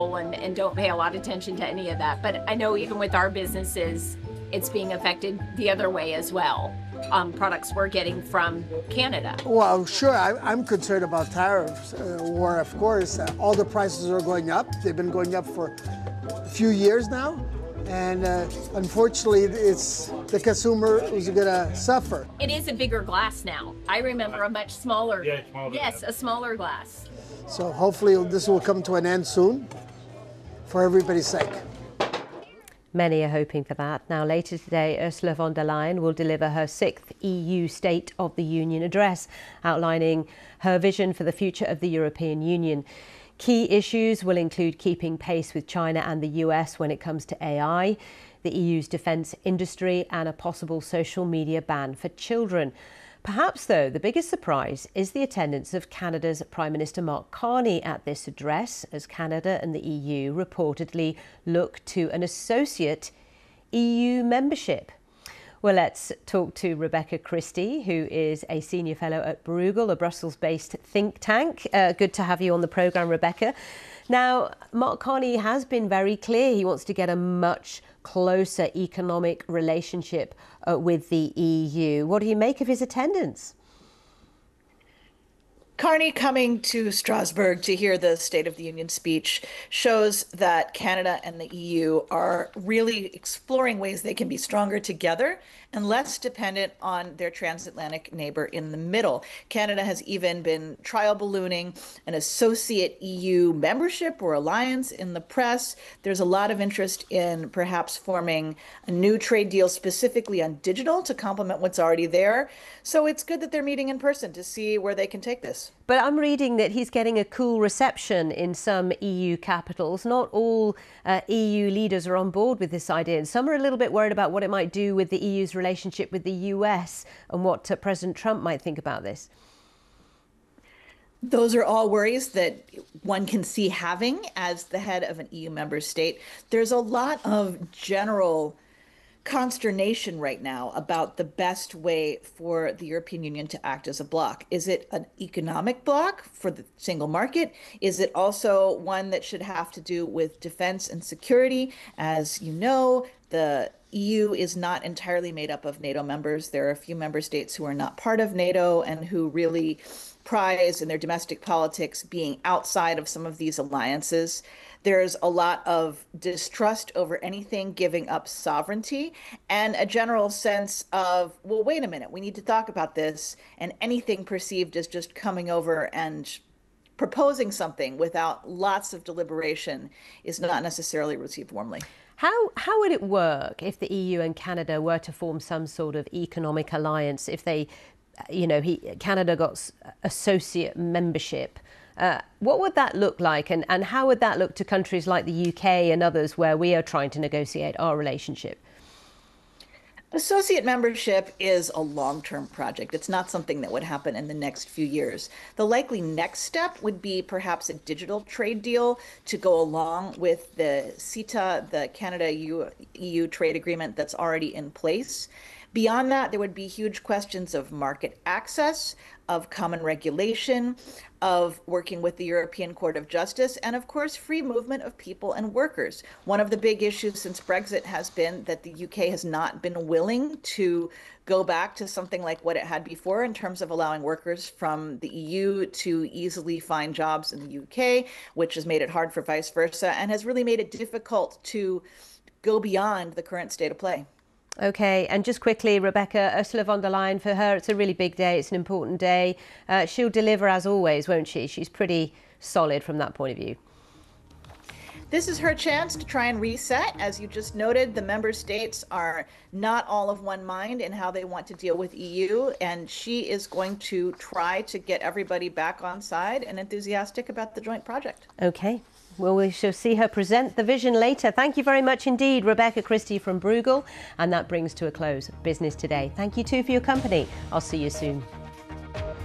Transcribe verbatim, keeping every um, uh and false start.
and, and don't pay a lot of attention to any of that. But I know even with our businesses, it's being affected the other way as well. Um, products we're getting from Canada. Well, sure, I, I'm concerned about tariffs, uh, war, of course. Uh, all the prices are going up. They've been going up for a few years now. And uh, unfortunately, it's the consumer who's going to suffer. It is a bigger glass now. I remember a much smaller, yeah, smaller yes, glass. a smaller glass. So hopefully this will come to an end soon for everybody's sake. Many are hoping for that. Now, later today, Ursula von der Leyen will deliver her sixth E U State of the Union address, outlining her vision for the future of the European Union. Key issues will include keeping pace with China and the U S when it comes to A I, the E U's defence industry, and a possible social media ban for children. Perhaps, though, the biggest surprise is the attendance of Canada's Prime Minister Mark Carney at this address, as Canada and the E U reportedly look to an associate E U membership. Well, let's talk to Rebecca Christie, who is a senior fellow at Bruegel, a Brussels-based think tank. Uh, good to have you on the programme, Rebecca. Now, Mark Carney has been very clear he wants to get a much closer economic relationship uh, with the E U. What do you make of his attendance? Carney coming to Strasbourg to hear the State of the Union speech shows that Canada and the E U are really exploring ways they can be stronger together and less dependent on their transatlantic neighbor in the middle. Canada has even been trial ballooning an associate E U membership or alliance in the press. There's a lot of interest in perhaps forming a new trade deal specifically on digital to complement what's already there. So it's good that they're meeting in person to see where they can take this. But I'm reading that he's getting a cool reception in some E U capitals. Not all uh, E U leaders are on board with this idea, and some are a little bit worried about what it might do with the E U's relationship with the U S and what uh, President Trump might think about this. Those are all worries that one can see having as the head of an E U member state. There's a lot of general consternation right now about the best way for the European Union to act as a bloc. Is it an economic bloc for the single market? Is it also one that should have to do with defense and security? As you know, the E U is not entirely made up of NATO members. There are a few member states who are not part of NATO and who really prize in their domestic politics being outside of some of these alliances. There's a lot of distrust over anything giving up sovereignty and a general sense of, well, wait a minute, we need to talk about this. And anything perceived as just coming over and proposing something without lots of deliberation is not necessarily received warmly. How, how would it work if the E U and Canada were to form some sort of economic alliance, if they, you know, he, Canada got associate membership? Uh, what would that look like, and, and how would that look to countries like the U K and others where we are trying to negotiate our relationship? Associate membership is a long-term project. It's not something that would happen in the next few years. The likely next step would be perhaps a digital trade deal to go along with the CETA, the Canada-E U trade agreement that's already in place. Beyond that, there would be huge questions of market access, of common regulation, of working with the European Court of Justice, and of course, free movement of people and workers. One of the big issues since Brexit has been that the U K has not been willing to go back to something like what it had before in terms of allowing workers from the E U to easily find jobs in the U K, which has made it hard for vice versa, and has really made it difficult to go beyond the current state of play. OK, and just quickly, Rebecca, Ursula von der Leyen, for her, it's a really big day. It's an important day. Uh, she'll deliver as always, won't she? She's pretty solid from that point of view. This is her chance to try and reset. As you just noted, the member states are not all of one mind in how they want to deal with E U, and she is going to try to get everybody back on side and enthusiastic about the joint project. OK. Well, we shall see her present the vision later. Thank you very much indeed, Rebecca Christie from Bruegel. And that brings to a close Business Today. Thank you too for your company. I'll see you soon.